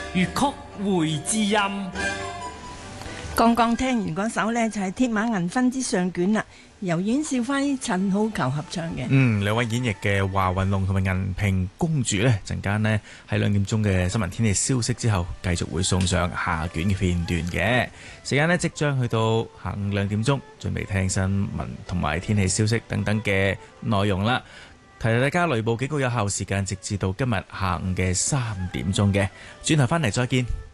粵曲會知音。 剛剛聽完嗰首呢，就係《鐵馬銀婚之上卷》啦，由阮兆輝、陳好逑合唱嘅。 兩位演繹嘅華雲龍同埋銀屏公主呢，陣間呢喺2點鐘嘅新聞天氣消息之後，繼續會送上下卷嘅片段嘅。時間呢，即將去到下午2點鐘，準備聽新聞同埋天氣消息等等嘅內容啦。提提大家，雷暴警告有效時間直至到今日下午嘅3點鐘嘅。轉頭翻嚟再見。